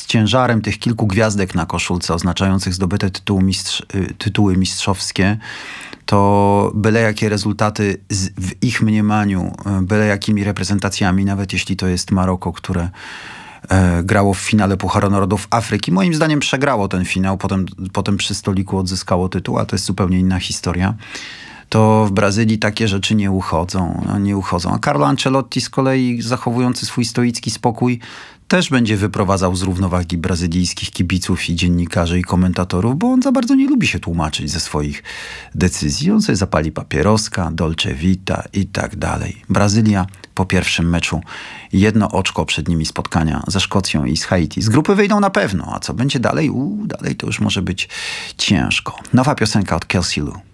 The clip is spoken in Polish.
ciężarem tych kilku gwiazdek na koszulce oznaczających zdobyte tytuły mistrzowskie, to byle jakie rezultaty w ich mniemaniu, byle jakimi reprezentacjami, nawet jeśli to jest Maroko, które grało w finale Pucharu Narodów Afryki. Moim zdaniem przegrało ten finał, potem przy stoliku odzyskało tytuł, a to jest zupełnie inna historia. To w Brazylii takie rzeczy nie uchodzą. A Carlo Ancelotti z kolei, zachowujący swój stoicki spokój, też będzie wyprowadzał z równowagi brazylijskich kibiców i dziennikarzy i komentatorów, bo on za bardzo nie lubi się tłumaczyć ze swoich decyzji. On sobie zapali papieroska, Dolce Vita i tak dalej. Brazylia po pierwszym meczu 1 oczko przed nimi spotkania ze Szkocją i z Haiti. Z grupy wyjdą na pewno, a co będzie dalej? Dalej to już może być ciężko. Nowa piosenka od Kelsey Lu.